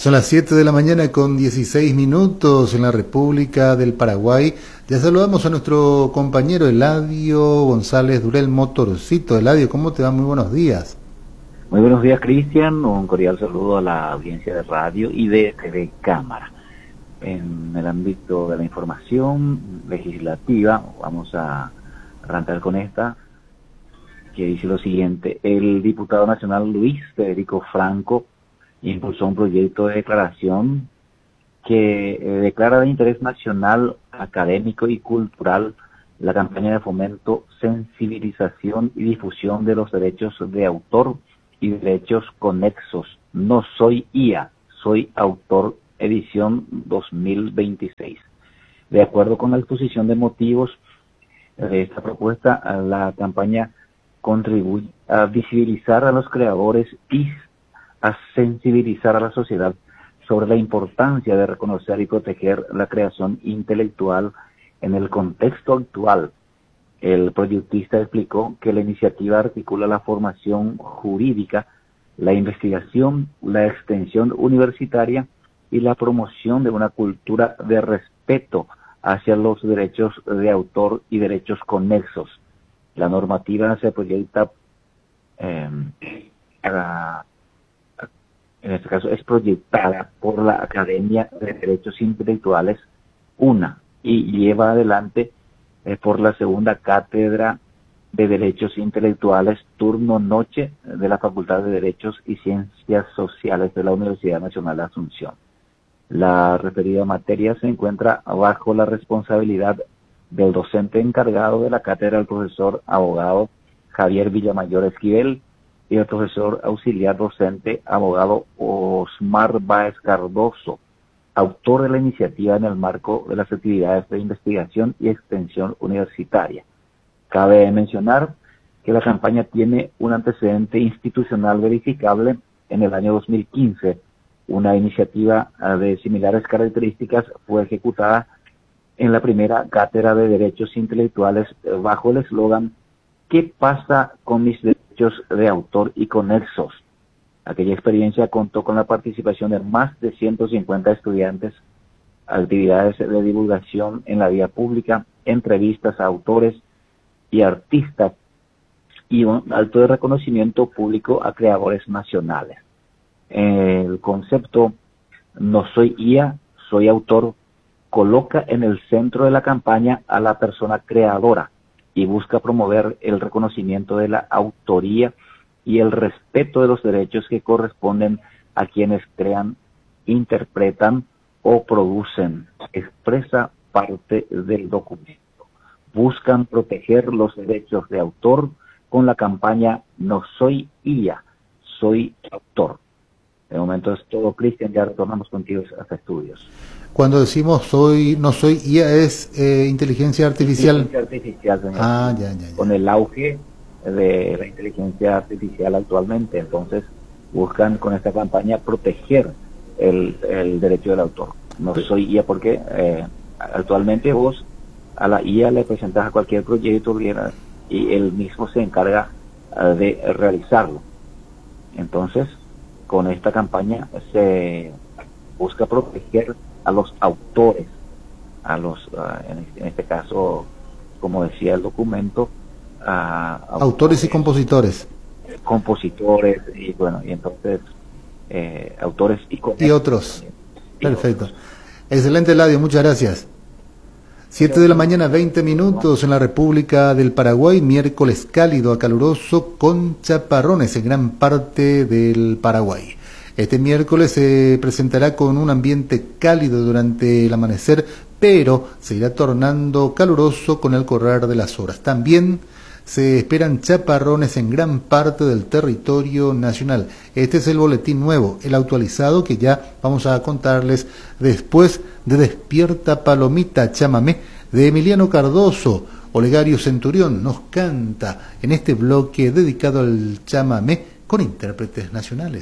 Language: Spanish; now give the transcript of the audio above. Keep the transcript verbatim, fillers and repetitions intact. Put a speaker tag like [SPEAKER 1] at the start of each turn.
[SPEAKER 1] Son las siete de la mañana con dieciséis minutos en la República del Paraguay. Ya saludamos a nuestro compañero Eladio González Durel Motorcito. Eladio, ¿cómo te va? Muy buenos días.
[SPEAKER 2] Muy buenos días, Cristian. Un cordial saludo a la audiencia de radio y de T V Cámara. En el ámbito de la información legislativa, vamos a arrancar con esta, que dice lo siguiente. El diputado nacional Luis Federico Franco impulsó un proyecto de declaración que eh, declara de interés nacional, académico y cultural la campaña de fomento, sensibilización y difusión de los derechos de autor y derechos conexos. No soy I A, soy autor, edición dos mil veintiséis. De acuerdo con la exposición de motivos de esta propuesta, la campaña contribuye a visibilizar a los creadores y a sensibilizar a la sociedad sobre la importancia de reconocer y proteger la creación intelectual en el contexto actual. El proyectista explicó que la iniciativa articula la formación jurídica, la investigación, la extensión universitaria y la promoción de una cultura de respeto hacia los derechos de autor y derechos conexos. La normativa se proyecta eh, a en este caso es proyectada por la Academia de Derechos Intelectuales, UNA, y lleva adelante eh, por la segunda Cátedra de Derechos Intelectuales, turno noche de la Facultad de Derechos y Ciencias Sociales de la Universidad Nacional de Asunción. La referida materia se encuentra bajo la responsabilidad del docente encargado de la cátedra, el profesor abogado Javier Villamayor Esquivel, y el profesor auxiliar docente, abogado Osmar Báez Cardoso, autor de la iniciativa en el marco de las actividades de investigación y extensión universitaria. Cabe mencionar que la campaña tiene un antecedente institucional verificable. En el año dos mil quince, una iniciativa de similares características fue ejecutada en la primera Cátedra de Derechos Intelectuales bajo el eslogan ¿Qué pasa con mis derechos de autor y conexos? Aquella experiencia contó con la participación de más de ciento cincuenta estudiantes, actividades de divulgación en la vía pública, entrevistas a autores y artistas y un alto de reconocimiento público a creadores nacionales. El concepto No soy I A, soy autor coloca en el centro de la campaña a la persona creadora y busca promover el reconocimiento de la autoría y el respeto de los derechos que corresponden a quienes crean, interpretan o producen. Expresa parte del documento. Buscan proteger los derechos de autor con la campaña No soy I A, soy autor. De momento es todo, Cristian, ya retornamos contigo a estudios.
[SPEAKER 1] Cuando decimos soy no soy I A, es eh, inteligencia artificial.
[SPEAKER 2] Inteligencia artificial, señor.
[SPEAKER 1] Ah, ya, ya, ya.
[SPEAKER 2] Con el auge de la inteligencia artificial actualmente, entonces buscan con esta campaña proteger el, el derecho del autor. No soy I A porque eh, actualmente vos a la I A le presentas a cualquier proyecto y él mismo se encarga uh, de realizarlo. Entonces, con esta campaña se busca proteger a los autores, a los, uh, en, en este caso, como decía el documento, uh,
[SPEAKER 1] autores, autores y compositores.
[SPEAKER 2] Compositores, y bueno, y entonces, eh, autores y,
[SPEAKER 1] y otros. Y Perfecto. Otros. Excelente, Eladio, muchas gracias. Siete de la mañana, veinte minutos en la República del Paraguay, miércoles cálido a caluroso con chaparrones en gran parte del Paraguay. Este miércoles se presentará con un ambiente cálido durante el amanecer, pero se irá tornando caluroso con el correr de las horas. También se esperan chaparrones en gran parte del territorio nacional. Este es el boletín nuevo, el actualizado, que ya vamos a contarles después de Despierta Palomita, chamamé, de Emiliano Cardoso. Olegario Centurión nos canta en este bloque dedicado al chamamé con intérpretes nacionales.